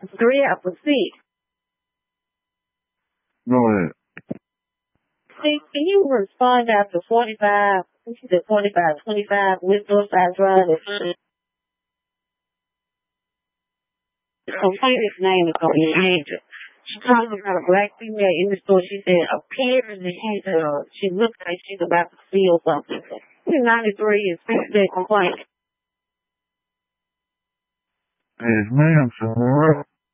3, I proceed. Go ahead. See, can you respond after 45? She said 45, 25, with Northside Drive. The complainant's name is on your angel. She talking about a black female in the store. She said, apparently she looks like she's about to steal something. 93 is fixed that complaint. Yes, ma'am, sir.